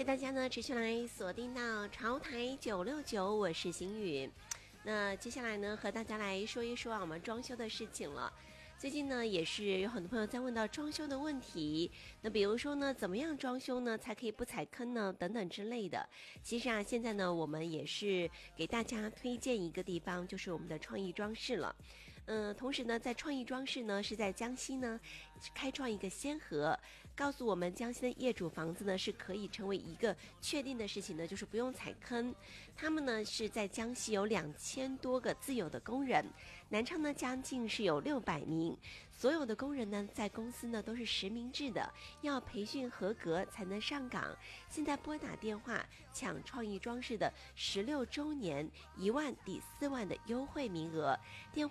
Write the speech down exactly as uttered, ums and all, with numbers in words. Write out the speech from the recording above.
谢大家呢持续来锁定到潮台九六九，我是星宇。那接下来呢和大家来说一说啊我们装修的事情了。最近呢也是有很多朋友在问到装修的问题，那比如说呢怎么样装修呢才可以不踩坑呢等等之类的。其实啊现在呢我们也是给大家推荐一个地方，就是我们的创意装饰了。嗯、呃，同时呢在创意装饰呢是在江西呢开创一个先河，告诉我们江西的业主房子呢是可以成为一个确定的事情呢，就是不用踩坑。他们呢是在江西有两千多个自有的工人，南昌呢将近是有六百名。所有的工人呢在公司呢都是实名制的，要培训合格才能上岗。现在拨打电话抢创意装饰的十六周年一万抵四万的优惠名额，电话